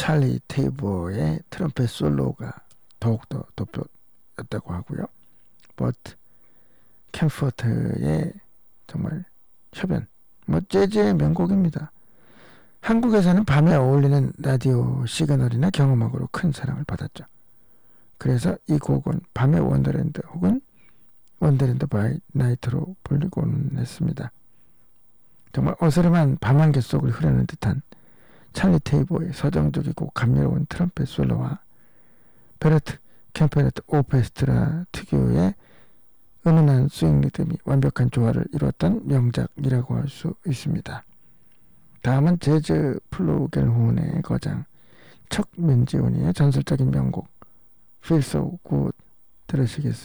찰리 테이버의 트럼펫 솔로가 더욱더 돋보였다고 하고요. 버트 캠퍼트의 정말 협연, 재즈의 명곡입니다. 한국에서는 밤에 어울리는 라디오 시그널이나 경음악으로 큰 사랑을 받았죠. 그래서 이 곡은 밤의 원더랜드 혹은 원더랜드 바이 나이트로 불리곤 했습니다. 정말 어스름한 밤안개 속을 흐르는 듯한 찰리 테이버의 서정적이고 감미로운 트럼펫 솔로와 베르트 캠페르트 오케스트라 특유의 은은한 스윙 리듬이 완벽한 조화를 이루었던 명작이라고 할 수 있습니다. 다음은 재즈 플루겔혼의 거장 척 민지훈이의 전설적인 명곡 Feel So Good 들으시겠습니다.